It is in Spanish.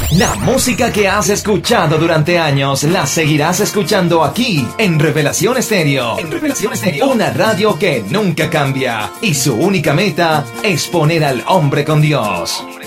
La música que has escuchado durante años la seguirás escuchando aquí en Revelación Estéreo. En Revelación Estéreo, una radio que nunca cambia y su única meta es poner al hombre con Dios.